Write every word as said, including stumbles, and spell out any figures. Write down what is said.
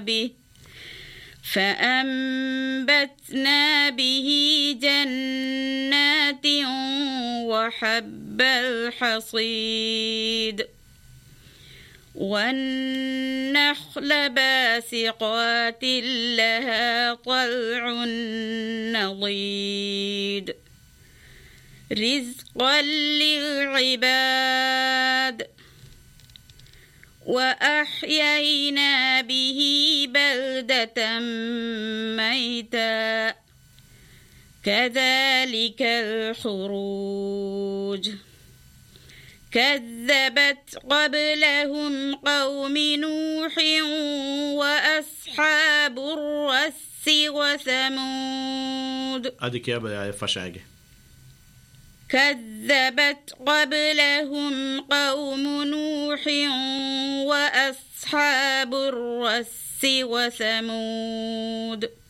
به فأنبتنا به جنات وحب الحصيد والنخل باسقات لها طلع نضيد رزقا للعباد وأحيينا به بلدة ميتا كذلك الخروج كذبت قبلهم قوم نوح وأصحاب الرس وثمود أديك يا بيا فشاقة كذبت قبلهم قوم نوح وأصحاب الرس وثمود